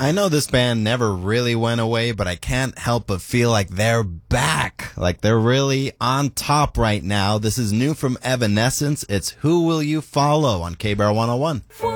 I know this band never really went away, but I can't help but feel like they're back. Like they're really on top right now. This is new from Evanescence. It's Who Will You Follow on KBR 101.